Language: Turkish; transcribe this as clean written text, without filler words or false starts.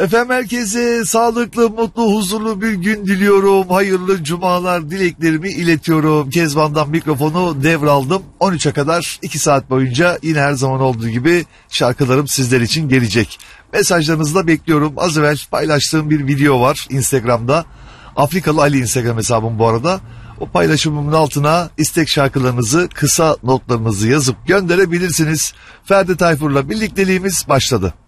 Efendim herkese sağlıklı, mutlu, huzurlu bir gün diliyorum. Hayırlı cumalar dileklerimi iletiyorum. Kezban'dan mikrofonu devraldım. 13'e kadar 2 saat boyunca yine her zaman olduğu gibi şarkılarım sizler için gelecek. Mesajlarınızı da bekliyorum. Az evvel paylaştığım bir video var Instagram'da. Afrikalı Ali Instagram hesabım bu arada. O paylaşımımın altına istek şarkılarınızı, kısa notlarınızı yazıp gönderebilirsiniz. Ferdi Tayfur'la birlikteliğimiz başladı.